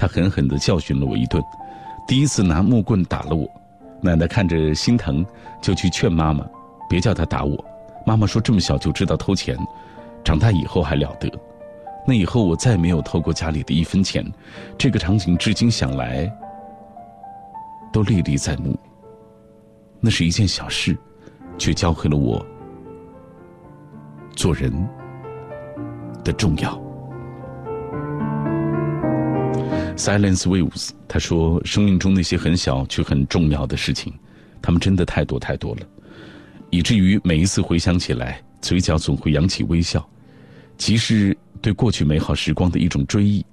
他狠狠地教训了我一顿，第一次拿木棍打了我。奶奶看着心疼，就去劝妈妈别叫他打我。妈妈说这么小就知道偷钱，长大以后还了得。那以后我再没有偷过家里的一分钱。这个场景至今想来都历历在目。那是一件小事，却教会了我做人的重要。Silence Waves 他说，生命中那些很小却很重要的事情，他们真的太多太多了，以至于每一次回想起来，嘴角总会扬起微笑，即是对过去美好时光的一种追忆。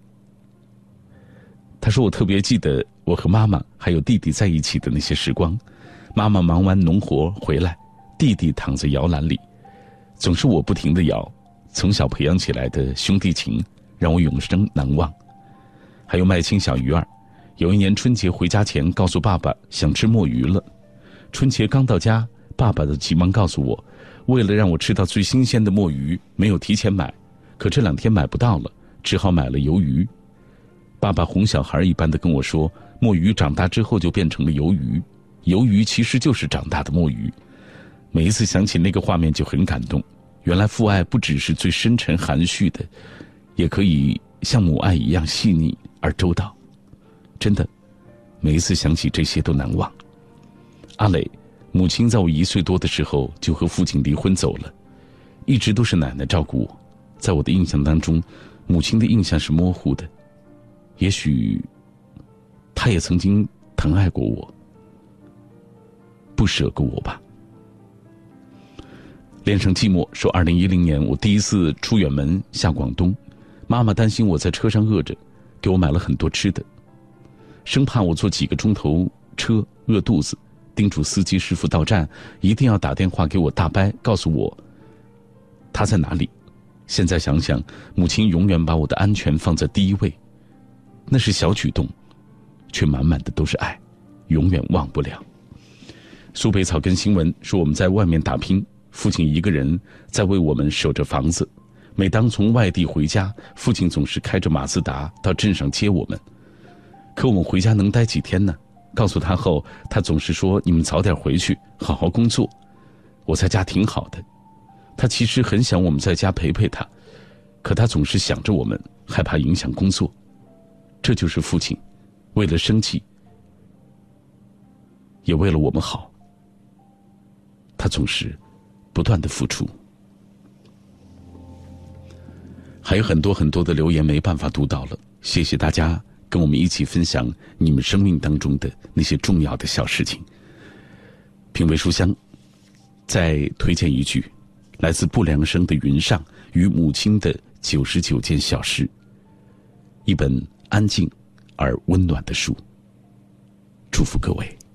他说，我特别记得我和妈妈还有弟弟在一起的那些时光。妈妈忙完农活回来，弟弟躺在摇篮里，总是我不停地摇。从小培养起来的兄弟情让我永生难忘。还有麦青小鱼儿，有一年春节回家前告诉爸爸想吃墨鱼了。春节刚到家，爸爸的急忙告诉我，为了让我吃到最新鲜的墨鱼，没有提前买，可这2天买不到了，只好买了鱿鱼。爸爸哄小孩一般的跟我说，墨鱼长大之后就变成了鱿鱼，鱿鱼其实就是长大的墨鱼。每一次想起那个画面就很感动，原来父爱不只是最深沉含蓄的，也可以像母爱一样细腻而周到。真的，每一次想起这些都难忘。阿磊，母亲在我1岁多的时候就和父亲离婚走了，一直都是奶奶照顾我。在我的印象当中，母亲的印象是模糊的，也许她也曾经疼爱过我，不舍过我吧。恋上寂寞说，2010年我第一次出远门下广东，妈妈担心我在车上饿着，给我买了很多吃的，生怕我坐几个钟头车饿肚子，叮嘱司机师傅到站一定要打电话给我大伯，告诉我他在哪里。现在想想，母亲永远把我的安全放在第一位，那是小举动，却满满的都是爱，永远忘不了。苏北草根新闻说，我们在外面打拼，父亲一个人在为我们守着房子。每当从外地回家，父亲总是开着马自达到镇上接我们。可我们回家能待几天呢？告诉他后，他总是说，你们早点回去，好好工作。我在家挺好的。他其实很想我们在家陪陪他，可他总是想着我们，害怕影响工作。这就是父亲，为了生计，也为了我们好，他总是不断的付出。还有很多很多的留言没办法读到了，谢谢大家跟我们一起分享你们生命当中的那些重要的小事情。品味书香，再推荐一句，来自不良生的《云上与母亲的99件小事》，一本安静而温暖的书。祝福各位。